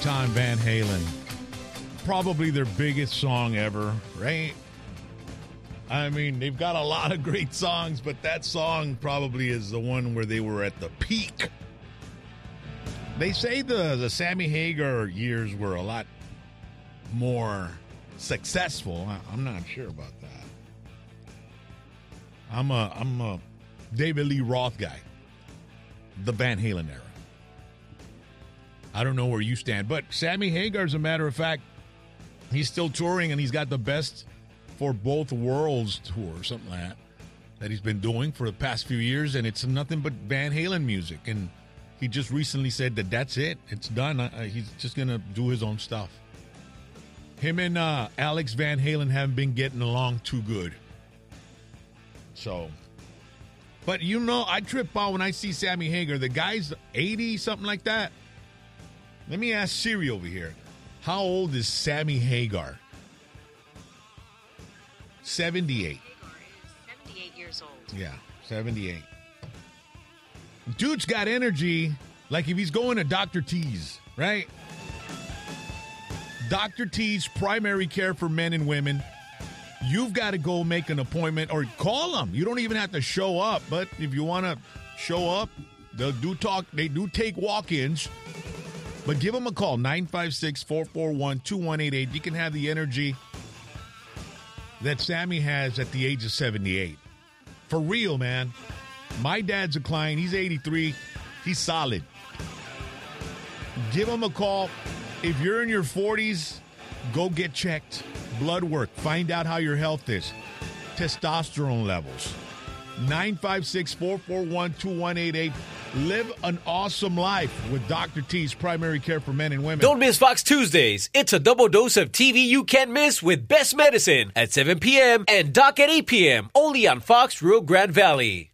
time, Van Halen. Probably their biggest song ever, right? I mean, they've got a lot of great songs, but that song probably is the one where they were at the peak. They say the Sammy Hagar years were a lot more successful. I'm not sure about that. I'm a David Lee Roth guy. The Van Halen era. I don't know where you stand, but Sammy Hagar, as a matter of fact, he's still touring, and he's got the Best for Both Worlds tour, something like that he's been doing for the past few years, and it's nothing but Van Halen music. And he just recently said that that's it. It's done. He's just going to do his own stuff. Him and Alex Van Halen haven't been getting along too good. So, but you know, I trip out when I see Sammy Hagar. The guy's 80, something like that. Let me ask Siri over here. How old is Sammy Hagar? 78. Hagar is 78 years old. Yeah, 78. Dude's got energy like if he's going to Dr. T's, right? Dr. T's Primary Care for Men and Women. You've got to go make an appointment or call them. You don't even have to show up, but if you want to show up, they do take walk-ins. But give them a call, 956-441-2188. You can have the energy that Sammy has at the age of 78. For real, man. My dad's a client. He's 83. He's solid. Give him a call. If you're in your 40s, go get checked. Blood work. Find out how your health is. Testosterone levels. 956-441-2188. Live an awesome life with Dr. T's Primary Care for Men and Women. Don't miss Fox Tuesdays. It's a double dose of TV you can't miss with Best Medicine at 7 p.m. and Doc at 8 p.m. only on Fox Rio Grande Valley.